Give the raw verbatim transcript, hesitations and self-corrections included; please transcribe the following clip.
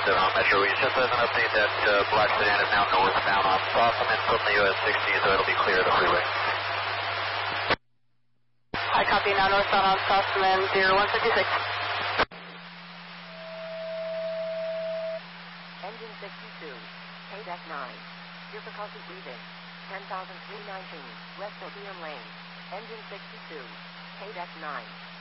seven on Metro East. Just as an update that uh, black sedan is now northbound on Sossaman from the U S sixty, so it'll be clear of the freeway. I copy now northbound on Sossaman zero one fifty-six. Engine sixty-two, K D E C nine. Difficulty breathing, ten thousand three hundred nineteen, West Obion Lane. Engine sixty-two, K D E C nine.